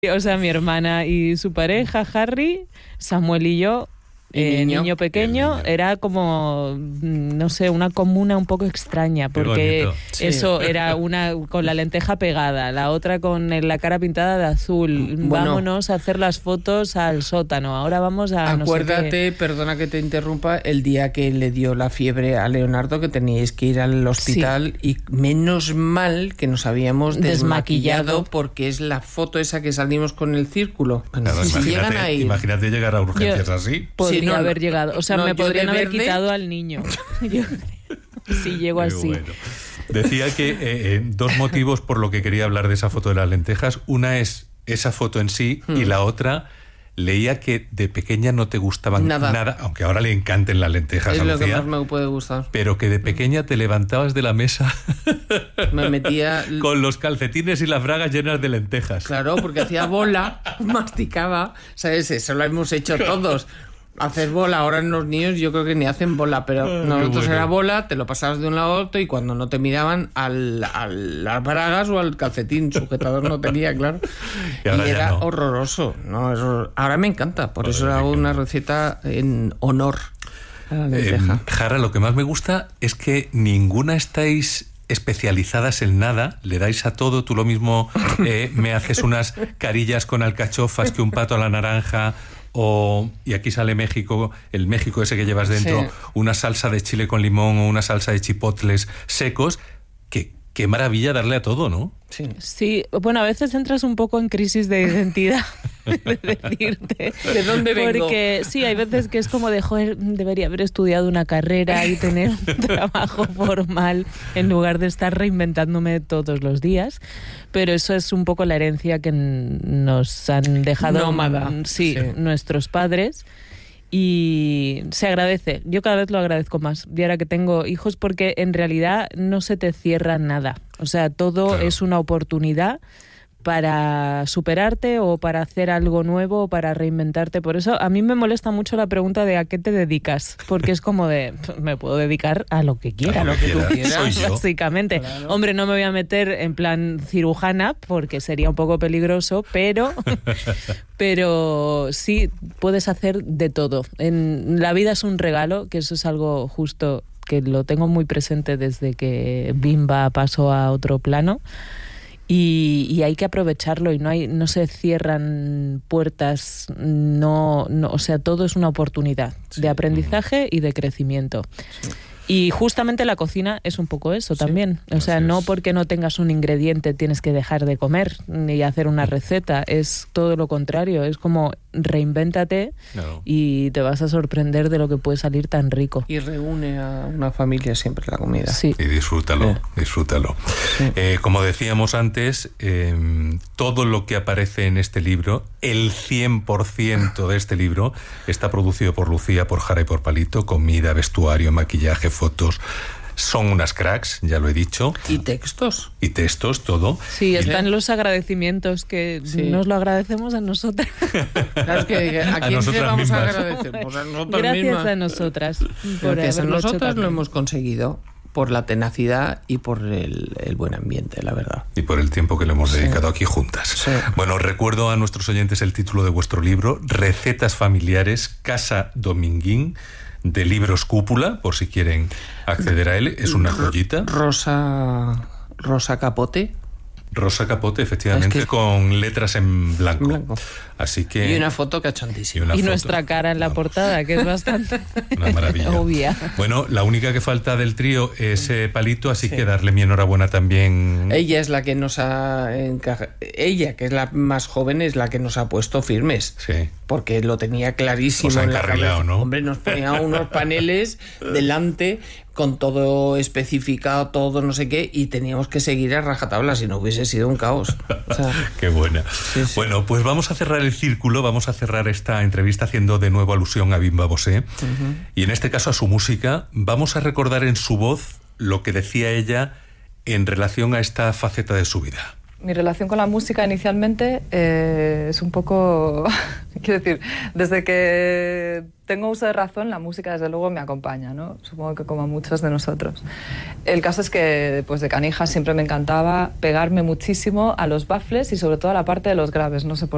O sea, mi hermana y su pareja, Harry, Samuel y yo, niño pequeño, era como, no sé, una comuna un poco extraña, porque eso era una con la lenteja pegada, la otra con la cara pintada de azul. Bueno, vámonos a hacer las fotos al sótano, ahora vamos a... Acuérdate, no sé qué. Perdona que te interrumpa, el día que le dio la fiebre a Leonardo, que teníais que ir al hospital, y menos mal que nos habíamos desmaquillado, porque es la foto esa que salimos con el círculo. Bueno, claro, imagínate llegar a urgencias así. Podría haber llegado, o sea, me podrían haber quitado al niño. Si llego así. Bueno. Decía que dos motivos por lo que quería hablar de esa foto de las lentejas. Una es esa foto en sí, y la otra, leía que de pequeña no te gustaban nada, aunque ahora le encanten las lentejas a Lucía. Es lo que más me puede gustar. Pero que de pequeña te levantabas de la mesa, me metía con los calcetines y las bragas llenas de lentejas. Claro, porque hacía bola, masticaba, ¿sabes? Eso lo hemos hecho todos. Hacer bola, ahora en los niños yo creo que ni hacen bola, pero nosotros era bola, te lo pasabas de un lado a otro, y cuando no te miraban a las bragas o al calcetín, sujetador no tenía, claro, y era no. Horroroso, ¿no? Ahora me encanta, por eso hago una receta en honor a la lenteja. Jara, lo que más me gusta es que ninguna estáis especializadas en nada, le dais a todo. Tú lo mismo me haces unas carillas con alcachofas que un pato a la naranja, y aquí sale México, el México ese que llevas dentro, una salsa de chile con limón o una salsa de chipotles secos. Qué maravilla darle a todo, ¿no? Sí, bueno, a veces entras un poco en crisis de identidad, de decirte ¿de dónde vengo? Porque sí, hay veces que es como de, joder, debería haber estudiado una carrera y tener un trabajo formal en lugar de estar reinventándome todos los días. Pero eso es un poco la herencia que nos han dejado nómada, nuestros padres. Y se agradece, yo cada vez lo agradezco más, y ahora que tengo hijos, porque en realidad no se te cierra nada, o sea, todo es una oportunidad para superarte o para hacer algo nuevo o para reinventarte. Por eso a mí me molesta mucho la pregunta de ¿a qué te dedicas? Porque es como de, me puedo dedicar a lo que quiera, a lo que tú quieras, básicamente. Claro. Hombre, no me voy a meter en plan cirujana porque sería un poco peligroso, pero sí puedes hacer de todo. La vida es un regalo, que eso es algo justo que lo tengo muy presente desde que Bimba pasó a otro plano. Y hay que aprovecharlo, y no se cierran puertas, o sea, todo es una oportunidad de aprendizaje y de crecimiento. Sí. Y justamente la cocina es un poco eso también. O sea, no porque no tengas un ingrediente tienes que dejar de comer ni hacer una receta. Es todo lo contrario. Es como reinvéntate y te vas a sorprender de lo que puede salir tan rico. Y reúne a una familia siempre la comida. Sí. Y disfrútalo. Sí. Como decíamos antes, todo lo que aparece en este libro, el 100% de este libro, está producido por Lucía, por Jara y por Palito. Comida, vestuario, maquillaje, fotos. Son unas cracks, ya lo he dicho. Y textos. Y textos, todo. Sí, están los agradecimientos que nos lo agradecemos a nosotras. Claro, que ¿a quién le vamos mismas a agradecer? Pues a nosotras Gracias mismas. A nosotras. Gracias a nosotras lo hemos conseguido. Por la tenacidad y por el buen ambiente, la verdad. Y por el tiempo que le hemos dedicado aquí juntas. Sí. Bueno, recuerdo a nuestros oyentes el título de vuestro libro, Recetas familiares, Casa Dominguín, de Libros Cúpula, por si quieren acceder a él. Es una joyita. Rosa Capote. Rosa Capote, efectivamente, con letras en blanco. Así que... Y una foto cachondísima. Y nuestra cara en la portada, que es bastante una maravilla. Obvia. Bueno, la única que falta del trío es Palito, así que darle mi enhorabuena también. Ella es la que nos ha ella, que es la más joven, es la que nos ha puesto firmes. Sí. Porque lo tenía clarísimo. Os ha encarrilado, ¿no? Hombre, nos ponía unos paneles delante con todo especificado, todo no sé qué, y teníamos que seguir a rajatabla, si no hubiese sido un caos. O sea, qué buena. Sí. Bueno, pues vamos a cerrar el círculo, vamos a cerrar esta entrevista haciendo de nuevo alusión a Bimba Bosé, y en este caso a su música. Vamos a recordar en su voz lo que decía ella en relación a esta faceta de su vida. Mi relación con la música inicialmente es un poco... Quiero decir, desde que tengo uso de razón, la música desde luego me acompaña, ¿no? Supongo que como a muchos de nosotros. El caso es que pues de canija siempre me encantaba pegarme muchísimo a los baffles y sobre todo a la parte de los graves, no sé por